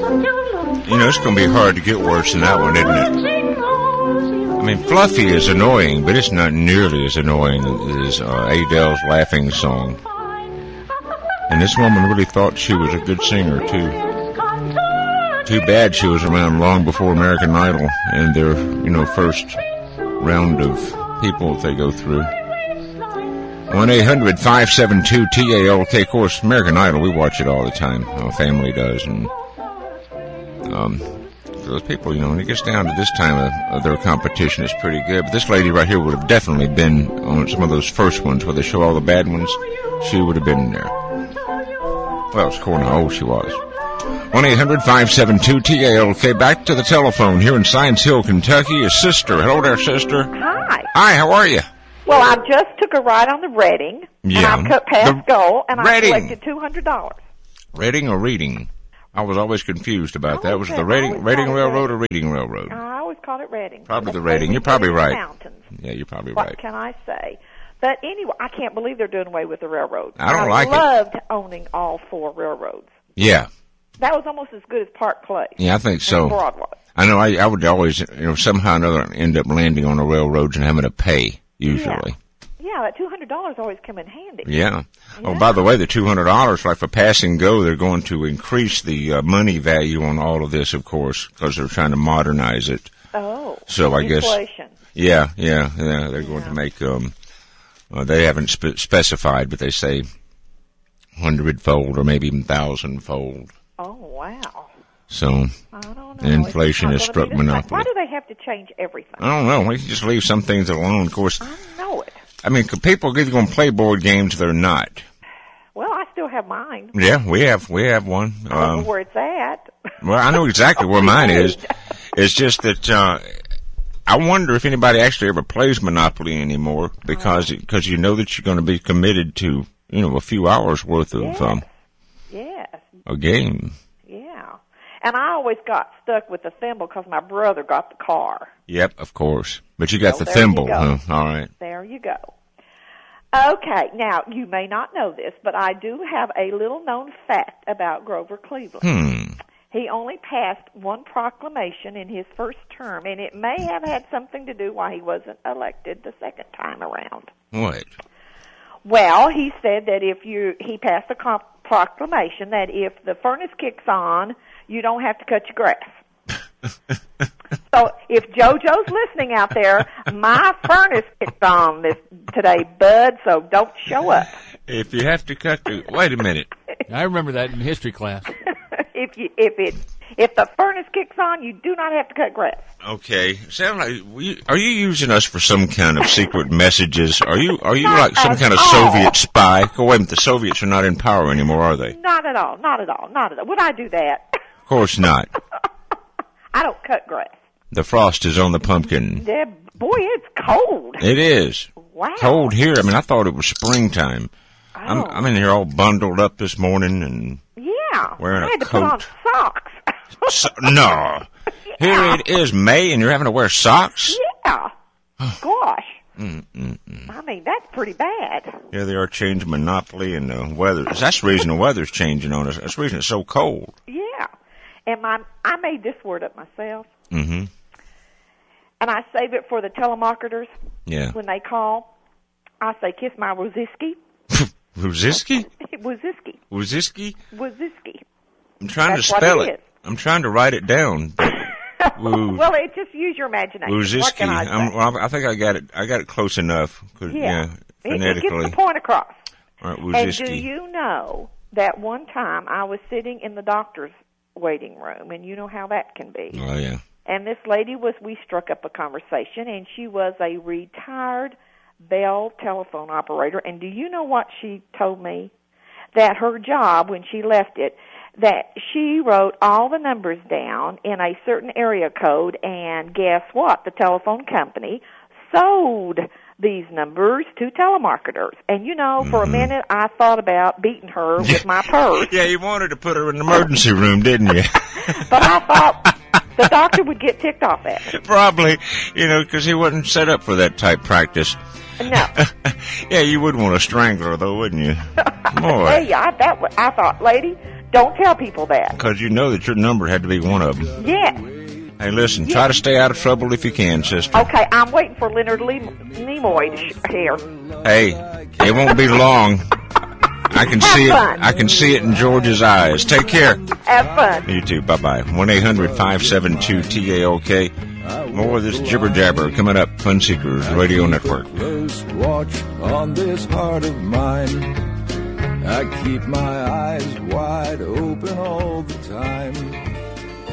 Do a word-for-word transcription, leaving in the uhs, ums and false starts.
You know, it's going to be hard to get worse than that one, isn't it? I mean, Fluffy is annoying, but it's not nearly as annoying as uh, Adele's laughing song. And this woman really thought she was a good singer, too. Too bad she was around long before American Idol and their, you know, first round of people that they go through. one eight hundred five seven two T A L K. Of course, American Idol, we watch it all the time. Our family does. And um, those people, you know, when it gets down to this time of, of their competition, it's pretty good. But this lady right here would have definitely been on some of those first ones where they show all the bad ones. She would have been there. Well, it's according to how old she was. one eight hundred five seven two T A L K. Back to the telephone here in Science Hill, Kentucky. His sister. Hello there, sister. Hi. Hi, how are you? Well, I just took a ride on the Reading, yeah. and I cut past the goal, and Reading. I collected two hundred dollars. Reading or Reading? I was always confused about that. Was it the Reading, Reading, Reading Railroad or Reading Railroad? I always called it Reading. Probably the Reading. You're probably right. Mountains. Yeah, you're probably what right. What can I say? But anyway, I can't believe they're doing away with the railroad. I don't I like it. I loved owning all four railroads. Yeah. That was almost as good as Park Place. Yeah, I think so. Broadway. I know. I, I would always, you know, somehow or another end up landing on the railroads and having to pay, usually. Yeah, yeah, that two hundred dollars always come in handy. Yeah. yeah. Oh, by the way, the two hundred dollars, like for pass and go, they're going to increase the uh, money value on all of this, of course, because they're trying to modernize it. Oh. So I guess. Inflation. Yeah, yeah, yeah. They're going yeah. to make, um, uh, they haven't spe- specified, but they say hundred-fold or maybe even thousand-fold. Oh, wow. So, I don't know. inflation has struck monopoly. Why do they have to change everything? I don't know. We can just leave some things alone, of course. I know it. I mean, people are either going to play board games or they're not. Well, I still have mine. Yeah, we have we have one. I don't um, know where it's at. Well, I know exactly where mine is. It's just that uh, I wonder if anybody actually ever plays Monopoly anymore because because you know that you're going to be committed to, you know, a few hours worth of yes. um, yes. a game. Yeah. And I always got stuck with the thimble because my brother got the car. Yep, of course. But you got so the thimble, you huh? All right. There you go. Okay, now, you may not know this, but I do have a little-known fact about Grover Cleveland. Hmm. He only passed one proclamation in his first term, and it may have had something to do why he wasn't elected the second time around. What? Well, he said that if you, he passed a comp- proclamation that if the furnace kicks on, you don't have to cut your grass. So if JoJo's listening out there, my furnace kicked on this today, bud, so don't show up. If you have to cut the... Wait a minute. I remember that in history class. if you if it if the furnace kicks on, you do not have to cut grass. Okay. Sound like we, are you using us for some kind of secret messages? Are you are you like some kind of all. Soviet spy? Go wait a minute, the Soviets are not in power anymore, are they? Not at all. Not at all. Not at all. Would I do that? Of course not. I don't cut grass. The frost is on the pumpkin. Yeah, boy, it's cold. It is. Wow. Cold here. I mean, I thought it was springtime. Oh. I'm, I'm in here all bundled up this morning and yeah. wearing I a had to coat. put on socks. So, no. Yeah. Here it is May and you're having to wear socks? Yeah. Gosh. Mm, mm, mm. I mean, that's pretty bad. Yeah, they are changing Monopoly and the weather. That's the reason the weather's changing on us. That's the reason it's so cold. Yeah. And my, I made this word up myself. Mm-hmm. And I save it for the telemarketers. Yeah. When they call, I say, kiss my Woziski. Woziski? Woziski. Woziski? Woziski. I'm trying That's to spell what it. it is. I'm trying to write it down. Woo. Well, it just use your imagination. Woziski. What can I say? I'm, well, I think I got it. I got it close enough. Cause, yeah. yeah. It, it Phonetically. gets the point across. All right, And Woziski. do you know that one time I was sitting in the doctor's waiting room, and you know how that can be. Oh, yeah. And this lady was, we struck up a conversation, and she was a retired Bell telephone operator. And do you know what she told me? That her job, when she left it, that she wrote all the numbers down in a certain area code, and guess what? The telephone company sold these numbers to telemarketers. And, you know, for mm-hmm. a minute, I thought about beating her with my purse. Yeah, you wanted to put her in the emergency room, didn't you? But I thought the doctor would get ticked off at me. Probably, you know, because he wasn't set up for that type practice. No. Yeah, you would want to strangle her, though, wouldn't you? Boy. Hey, I, that, I thought, lady, Don't tell people that. Because you know that your number had to be one of them. Yes. Hey, listen, Yes. try to stay out of trouble if you can, sister. Okay, I'm waiting for Leonard Le- Nimoy to sh- here. Hey, it won't be long. I can Have see fun. it. I can see it in George's eyes. Take care. Have fun. You too. Bye-bye. one eight hundred five seven two T A O K. More of this jibber-jabber coming up. Fun Seekers Radio Network. Close watch on this heart of mine. I keep my eyes wide open all the time.